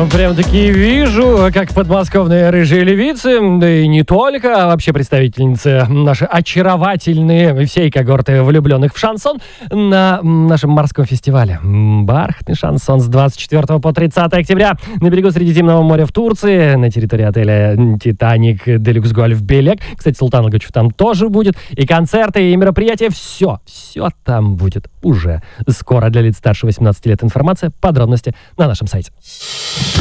Прям-таки вижу, как подмосковные рыжие львицы, да и не только, а вообще представительницы наши очаровательные всей когорты влюбленных в шансон на нашем морском фестивале. Бархатный шансон с 24 по 30 октября на берегу Средиземного моря в Турции, на территории отеля «Титаник Делюкс Гольф Белек». Кстати, Султан Лагучев там тоже будет. И концерты, и мероприятия. Все там будет уже скоро. Для лиц старше 18 лет информация, подробности на нашем сайте.